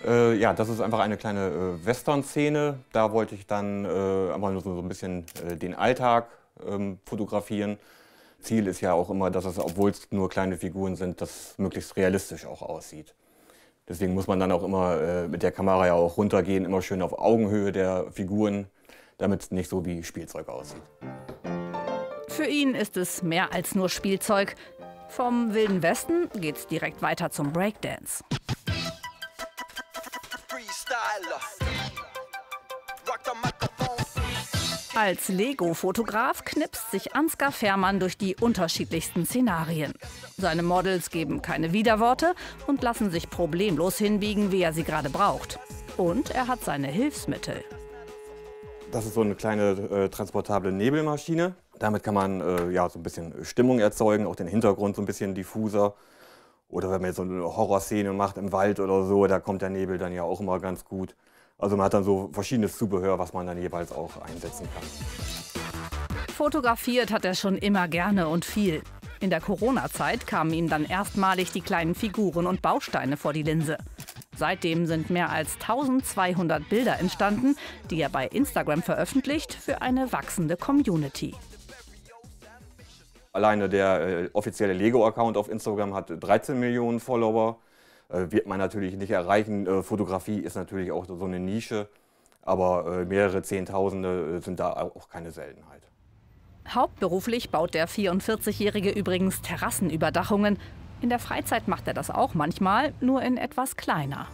Ja, das ist einfach eine kleine Western-Szene. Da wollte ich dann einfach nur so ein bisschen den Alltag fotografieren. Ziel ist ja auch immer, dass es, obwohl es nur kleine Figuren sind, das möglichst realistisch auch aussieht. Deswegen muss man dann auch immer mit der Kamera ja auch runtergehen, immer schön auf Augenhöhe der Figuren, damit es nicht so wie Spielzeug aussieht. Für ihn ist es mehr als nur Spielzeug. Vom Wilden Westen geht's direkt weiter zum Breakdance. Als Lego-Fotograf knipst sich Ansgar Fährmann durch die unterschiedlichsten Szenarien. Seine Models geben keine Widerworte und lassen sich problemlos hinbiegen, wie er sie gerade braucht. Und er hat seine Hilfsmittel. Das ist so eine kleine transportable Nebelmaschine. Damit kann man ja, so ein bisschen Stimmung erzeugen, auch den Hintergrund so ein bisschen diffuser. Oder wenn man jetzt so eine Horrorszene macht im Wald oder so, da kommt der Nebel dann ja auch immer ganz gut. Also man hat dann so verschiedenes Zubehör, was man dann jeweils auch einsetzen kann. Fotografiert hat er schon immer gerne und viel. In der Corona-Zeit kamen ihm dann erstmalig die kleinen Figuren und Bausteine vor die Linse. Seitdem sind mehr als 1200 Bilder entstanden, die er bei Instagram veröffentlicht für eine wachsende Community. Alleine der offizielle Lego-Account auf Instagram hat 13 Millionen Follower. Wird man natürlich nicht erreichen. Fotografie ist natürlich auch so eine Nische, aber mehrere Zehntausende sind da auch keine Seltenheit. Hauptberuflich baut der 44-Jährige übrigens Terrassenüberdachungen. In der Freizeit macht er das auch manchmal, nur in etwas kleiner.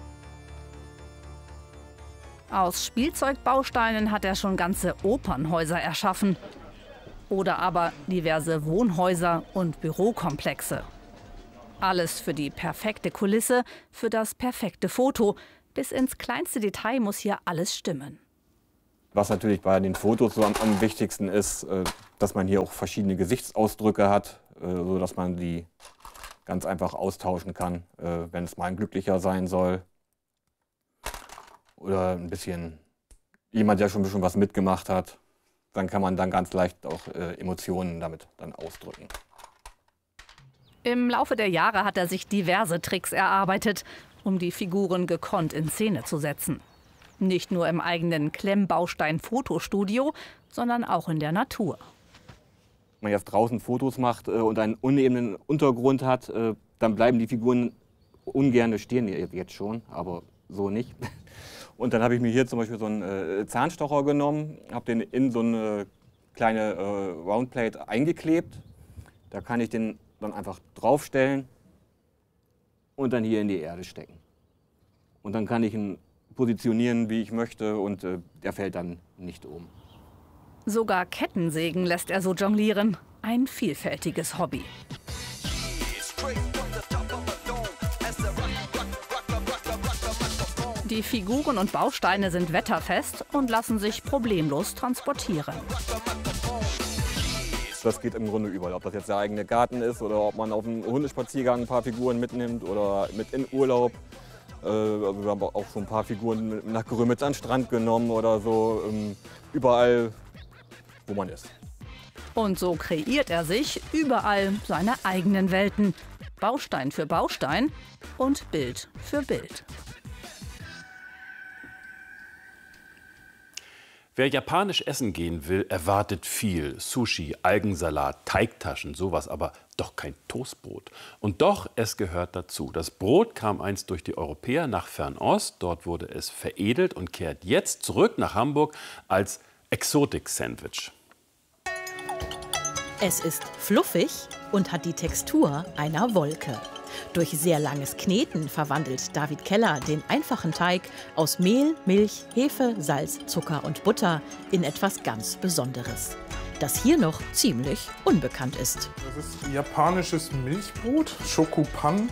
Aus Spielzeugbausteinen hat er schon ganze Opernhäuser erschaffen. Oder aber diverse Wohnhäuser und Bürokomplexe. Alles für die perfekte Kulisse, für das perfekte Foto. Bis ins kleinste Detail muss hier alles stimmen. Was natürlich bei den Fotos so am wichtigsten ist, dass man hier auch verschiedene Gesichtsausdrücke hat, sodass man die ganz einfach austauschen kann, wenn es mal ein Glücklicher sein soll. Oder ein bisschen jemand, der schon ein bisschen was mitgemacht hat. Dann kann man dann ganz leicht auch Emotionen damit dann ausdrücken. Im Laufe der Jahre hat er sich diverse Tricks erarbeitet, um die Figuren gekonnt in Szene zu setzen. Nicht nur im eigenen Klemmbaustein-Fotostudio, sondern auch in der Natur. Wenn man jetzt draußen Fotos macht und einen unebenen Untergrund hat, dann bleiben die Figuren ungern stehen, jetzt schon, aber so nicht. Und dann habe ich mir hier zum Beispiel so einen Zahnstocher genommen, habe den in so eine kleine Roundplate eingeklebt. Da kann ich den dann einfach draufstellen und dann hier in die Erde stecken. Und dann kann ich ihn positionieren, wie ich möchte, und der fällt dann nicht um. Sogar Kettensägen lässt er so jonglieren. Ein vielfältiges Hobby. Die Figuren und Bausteine sind wetterfest und lassen sich problemlos transportieren. Das geht im Grunde überall, ob das jetzt der eigene Garten ist oder ob man auf einem Hundespaziergang ein paar Figuren mitnimmt oder mit in Urlaub. Also wir haben auch schon ein paar Figuren nach Grömitz an den Strand genommen oder so, überall, wo man ist. Und so kreiert er sich überall seine eigenen Welten. Baustein für Baustein und Bild für Bild. Wer japanisch essen gehen will, erwartet viel. Sushi, Algensalat, Teigtaschen, sowas, aber doch kein Toastbrot. Und doch, es gehört dazu. Das Brot kam einst durch die Europäer nach Fernost. Dort wurde es veredelt und kehrt jetzt zurück nach Hamburg als Exotik-Sandwich. Es ist fluffig und hat die Textur einer Wolke. Durch sehr langes Kneten verwandelt David Keller den einfachen Teig aus Mehl, Milch, Hefe, Salz, Zucker und Butter in etwas ganz Besonderes, das hier noch ziemlich unbekannt ist. Das ist japanisches Milchbrot, Shokupan.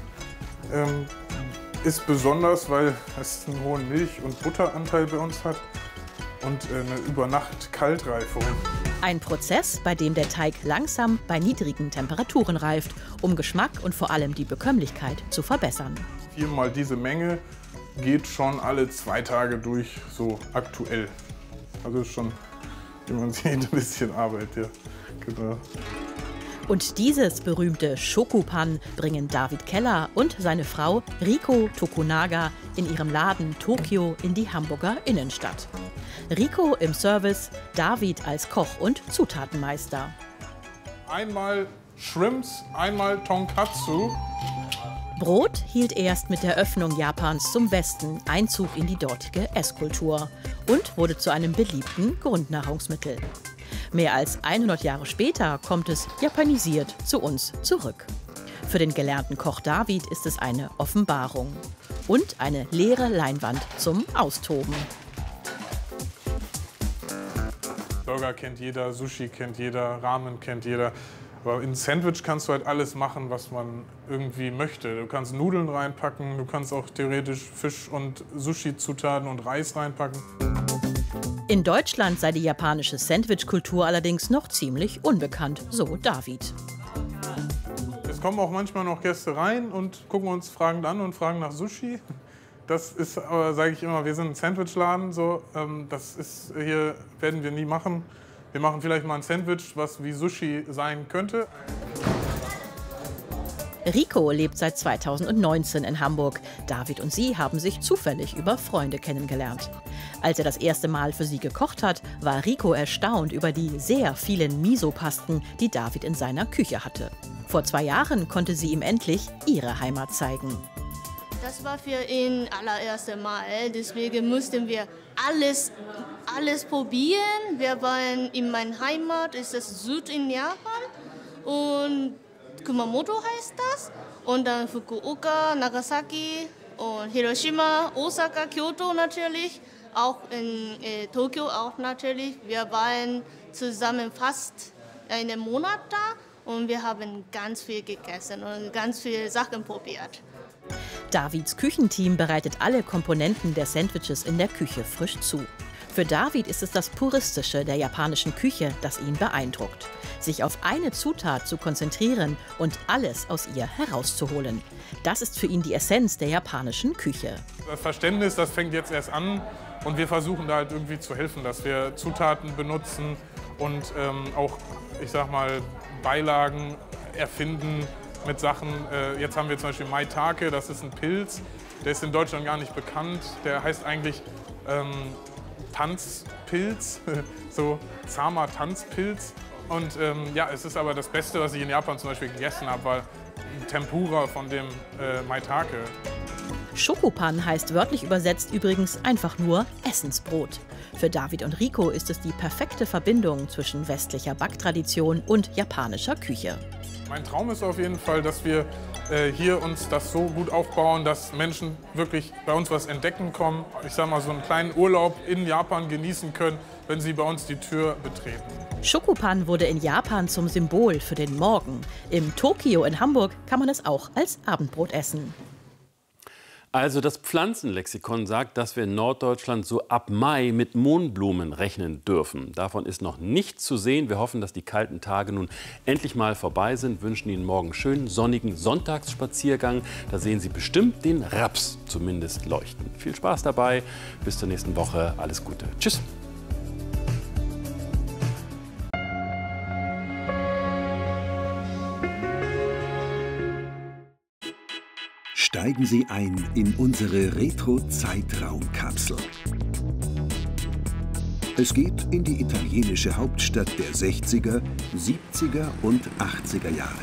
Ist besonders, weil es einen hohen Milch- und Butteranteil bei uns hat und eine Übernacht-Kaltreifung. Ein Prozess, bei dem der Teig langsam bei niedrigen Temperaturen reift, um Geschmack und vor allem die Bekömmlichkeit zu verbessern. Viermal diese Menge geht schon alle 2 Tage durch, so aktuell. Also ist schon, wie man sieht, ein bisschen Arbeit, ja. Genau. Und dieses berühmte Shokupan bringen David Keller und seine Frau Riko Tokunaga in ihrem Laden Tokio in die Hamburger Innenstadt. Rico im Service, David als Koch und Zutatenmeister. Einmal Shrimps, einmal Tonkatsu. Brot hielt erst mit der Öffnung Japans zum Westen Einzug in die dortige Esskultur und wurde zu einem beliebten Grundnahrungsmittel. Mehr als 100 Jahre später kommt es japanisiert zu uns zurück. Für den gelernten Koch David ist es eine Offenbarung und eine leere Leinwand zum Austoben. Burger kennt jeder, Sushi kennt jeder, Ramen kennt jeder. Aber in ein Sandwich kannst du halt alles machen, was man irgendwie möchte. Du kannst Nudeln reinpacken, du kannst auch theoretisch Fisch- und Sushi-Zutaten und Reis reinpacken. In Deutschland sei die japanische Sandwich-Kultur allerdings noch ziemlich unbekannt, so David. Es kommen auch manchmal noch Gäste rein und gucken uns fragend an und fragen nach Sushi. Das ist aber, sage ich immer, wir sind ein Sandwichladen, so, das ist hier werden wir nie machen. Wir machen vielleicht mal ein Sandwich, was wie Sushi sein könnte. Rico lebt seit 2019 in Hamburg. David und sie haben sich zufällig über Freunde kennengelernt. Als er das erste Mal für sie gekocht hat, war Rico erstaunt über die sehr vielen Miso-Pasten, die David in seiner Küche hatte. Vor 2 Jahren konnte sie ihm endlich ihre Heimat zeigen. Das war für ihn das allererste Mal, deswegen mussten wir alles probieren. Wir waren in meiner Heimat, ist das Süd in Japan und Kumamoto heißt das. Und dann Fukuoka, Nagasaki und Hiroshima, Osaka, Kyoto natürlich, auch in Tokio auch natürlich. Wir waren zusammen fast einen Monat da und wir haben ganz viel gegessen und ganz viele Sachen probiert. Davids Küchenteam bereitet alle Komponenten der Sandwiches in der Küche frisch zu. Für David ist es das Puristische der japanischen Küche, das ihn beeindruckt. Sich auf eine Zutat zu konzentrieren und alles aus ihr herauszuholen. Das ist für ihn die Essenz der japanischen Küche. Das Verständnis, das fängt jetzt erst an und wir versuchen da halt irgendwie zu helfen, dass wir Zutaten benutzen und auch, ich sag mal, Beilagen erfinden mit Sachen. Jetzt haben wir zum Beispiel Maitake, das ist ein Pilz, der ist in Deutschland gar nicht bekannt. Der heißt eigentlich Tanzpilz, so zahmer Tanzpilz. Und ja, es ist aber das Beste, was ich in Japan zum Beispiel gegessen habe, war Tempura von dem Maitake. Shokupan heißt wörtlich übersetzt übrigens einfach nur Essensbrot. Für David und Rico ist es die perfekte Verbindung zwischen westlicher Backtradition und japanischer Küche. Mein Traum ist auf jeden Fall, dass wir hier uns das so gut aufbauen, dass Menschen wirklich bei uns was entdecken kommen. Ich sag mal, so einen kleinen Urlaub in Japan genießen können, wenn sie bei uns die Tür betreten. Shokupan wurde in Japan zum Symbol für den Morgen. Im Tokio in Hamburg kann man es auch als Abendbrot essen. Also das Pflanzenlexikon sagt, dass wir in Norddeutschland so ab Mai mit Mohnblumen rechnen dürfen. Davon ist noch nichts zu sehen. Wir hoffen, dass die kalten Tage nun endlich mal vorbei sind. Wünschen Ihnen morgen schönen sonnigen Sonntagsspaziergang. Da sehen Sie bestimmt den Raps zumindest leuchten. Viel Spaß dabei. Bis zur nächsten Woche. Alles Gute. Tschüss. Steigen Sie ein in unsere Retro-Zeitraumkapsel. Es geht in die italienische Hauptstadt der 60er, 70er und 80er Jahre.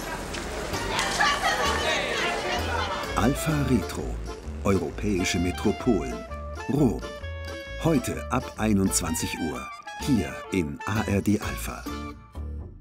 Alpha Retro, europäische Metropolen, Rom. Heute ab 21 Uhr, hier in ARD Alpha.